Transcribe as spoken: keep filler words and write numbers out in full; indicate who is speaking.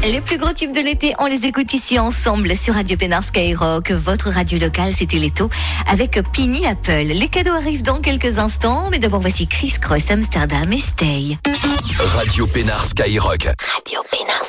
Speaker 1: Les plus gros tubes de l'été, on les écoute ici ensemble sur Radio Pénard Skyrock. Votre radio locale, c'était Leto avec Pini Apple. Les cadeaux arrivent dans quelques instants, mais d'abord voici Chris Cross, Amsterdam et Stay.
Speaker 2: Radio Pénard Skyrock.
Speaker 1: Radio Pénard